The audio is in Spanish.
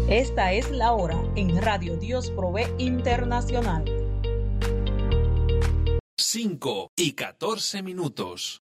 Esta es la hora en Radio Dios Provee Internacional. 5:14.